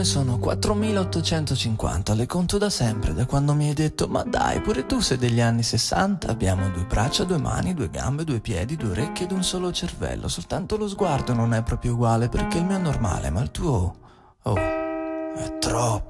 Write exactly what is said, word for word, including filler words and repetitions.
ore sono quattromilaottocentocinquanta, le conto da sempre, da quando mi hai detto ma dai, pure tu sei degli anni sessanta. Abbiamo due braccia, due mani, due gambe, due piedi, due orecchie ed un solo cervello. Soltanto lo sguardo non è proprio uguale perché il mio è normale, ma il tuo... oh, è troppo.